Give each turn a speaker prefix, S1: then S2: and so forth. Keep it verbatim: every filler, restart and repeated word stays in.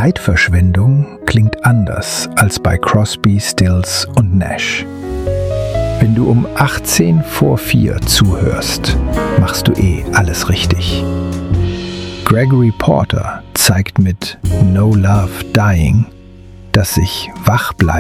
S1: Zeitverschwendung klingt anders als bei Crosby, Stills und Nash. Wenn du um achtzehn vor vier zuhörst, machst du eh alles richtig. Gregory Porter zeigt mit No Love Dying, dass sich Wachbleiben